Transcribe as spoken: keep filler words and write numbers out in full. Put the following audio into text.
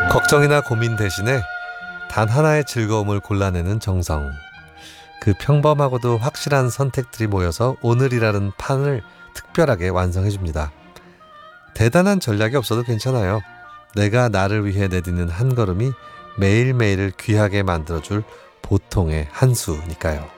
걱정이나 고민 대신에 단 하나의 즐거움을 골라내는 정성. 그 평범하고도 확실한 선택들이 모여서 오늘이라는 판을 특별하게 완성해줍니다. 대단한 전략이 없어도 괜찮아요. 내가 나를 위해 내딛는 한 걸음이 매일매일을 귀하게 만들어줄 보통의 한 수니까요.